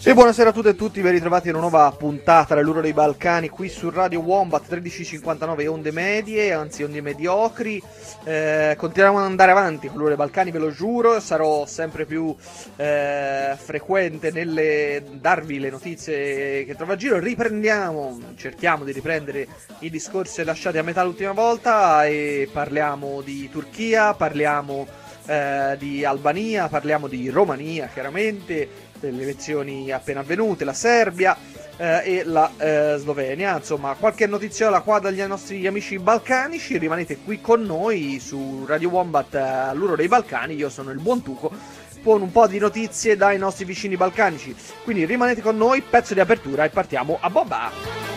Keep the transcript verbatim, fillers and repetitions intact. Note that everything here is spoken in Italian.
E buonasera a tutte e tutti, ben ritrovati in una nuova puntata dell'Uro dei Balcani qui su Radio Wombat tredici cinquantanove onde medie, anzi onde mediocri. Eh, continuiamo ad andare avanti con l'Uro dei Balcani, ve lo giuro, sarò sempre più eh, frequente nelle darvi le notizie che trovo a giro. Riprendiamo, cerchiamo di riprendere i discorsi lasciati a metà l'ultima volta e parliamo di Turchia, parliamo eh, di Albania, parliamo di Romania chiaramente, delle elezioni appena avvenute, la Serbia eh, e la eh, Slovenia. Insomma, qualche notiziola qua dagli nostri amici balcanici. Rimanete qui con noi su Radio Wombat all'Uro dei Balcani. Io sono il buon Tuco con un po' di notizie dai nostri vicini balcanici. Quindi rimanete con noi, pezzo di apertura e partiamo a bomba!